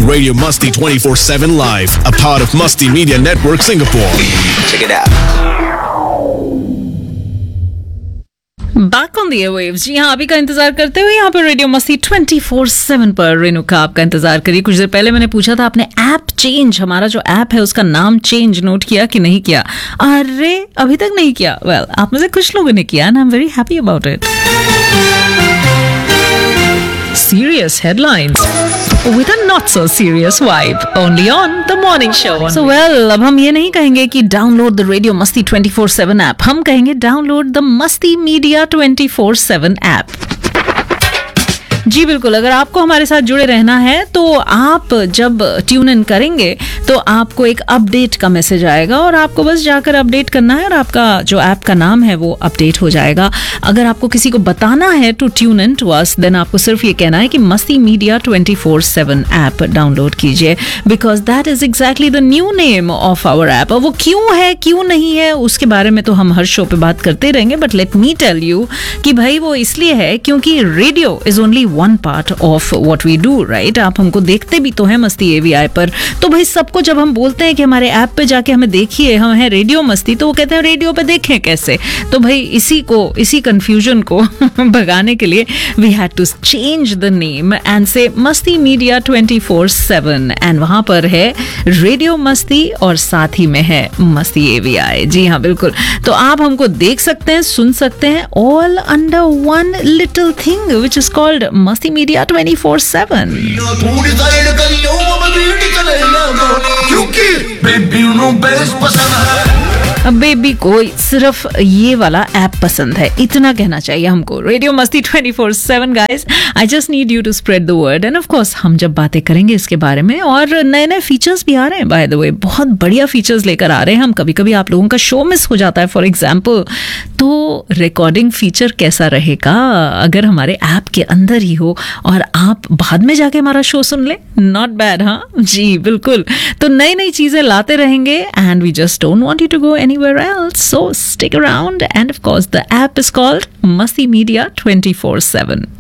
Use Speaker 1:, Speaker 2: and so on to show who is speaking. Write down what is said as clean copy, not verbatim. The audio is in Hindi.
Speaker 1: Radio Musty 24/7 Live, a part of Musty Media Network Singapore.
Speaker 2: Check it out.
Speaker 3: Back on the airwaves. जी हाँ, अभी का इंतजार करते हुए यहाँ पर रेडियो मस्ती 24/7 पर रेणुका आपका इंतजार करिए। कुछ देर पहले मैंने पूछा था आपने ऐप चेंज, हमारा जो ऐप है उसका नाम चेंज नोट किया कि नहीं किया? अरे अभी तक नहीं किया। वेल, आप में से कुछ लोगों ने किया and I am very happy about it. Serious headlines with a not so serious vibe, only on the morning show. So well, अब हम ये नहीं कहेंगे कि download the Radio Masti 24/7 app, हम कहेंगे download the Masti Media 24/7 app. जी बिल्कुल, अगर आपको हमारे साथ जुड़े रहना है तो आप जब ट्यून इन करेंगे तो आपको एक अपडेट का मैसेज आएगा और आपको बस जाकर अपडेट करना है और आपका जो ऐप का नाम है वो अपडेट हो जाएगा। अगर आपको किसी को बताना है to tune in to us, then आपको सिर्फ ये कहना है कि मस्ती मीडिया 24/7 ऐप डाउनलोड कीजिए, because that is exactly the new name of our app. और वो क्यों है क्यों नहीं है उसके बारे में तो हम हर शो पे बात करते रहेंगे, but let me tell you कि भाई वो इसलिए है क्योंकि radio is only one part of what we do, right? आप हमको देखते भी तो हैं मस्ती एवीआई पर, तो भाई सबको जब हम बोलते हैं कि हमारे ऐप पे जाके हमें देखिए, हम हैं रेडियो मस्ती, तो वो कहते हैं रेडियो पे देखें कैसे? तो भाई इसी कंफ्यूजन को भगाने के लिए we had to change the name and से मस्ती मीडिया 24/7, एंड वहां पर है रेडियो मस्ती और साथ ही में है मस्ती एवीआई। जी हाँ बिल्कुल, तो आप हमको देख सकते हैं, सुन सकते हैं, all under one little thing which is called मस्ती मीडिया 24/7। अब बेबी को सिर्फ ये वाला ऐप पसंद है, इतना कहना चाहिए हमको। रेडियो मस्ती 24/7 guys, I just need you to spread the word. End of course हम जब बातें करेंगे इसके बारे में, और नए नए फीचर्स भी आ रहे हैं, बाय द वे बहुत बढ़िया फीचर्स लेकर आ रहे हैं हम। कभी कभी आप लोगों का शो मिस हो जाता है फॉर एग्जाम्पल, तो रिकॉर्डिंग फीचर कैसा रहेगा अगर हमारे ऐप के अंदर ही हो और आप बाद में जाके हमारा शो सुन ले? नॉट बैड, हाँ जी बिल्कुल। तो नई नई चीजें लाते रहेंगे and we just don't want you to go anywhere else, so stick around, and of course the app is called Masti Media 24/7.